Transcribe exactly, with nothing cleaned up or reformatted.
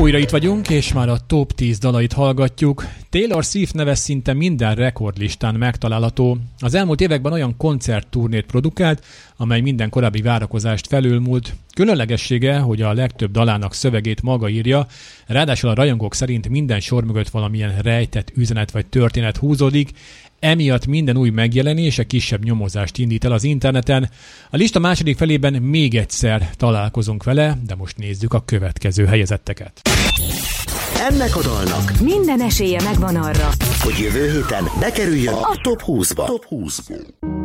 Újra itt vagyunk, és már a top tíz dalait hallgatjuk. Taylor Swift neve szinte minden rekordlistán megtalálható. Az elmúlt években olyan koncertturnét produkált, amely minden korábbi várakozást felülmúlt. Különlegessége, hogy a legtöbb dalának szövegét maga írja, ráadásul a rajongók szerint minden sor mögött valamilyen rejtett üzenet vagy történet húzódik, emiatt minden új megjelenése kisebb nyomozást indít el az interneten. A lista második felében még egyszer találkozunk vele, de most nézzük a következő helyezetteket. Ennek a dalnak minden esélye megvan arra, hogy jövő héten bekerüljön a top húszba. Top húszba.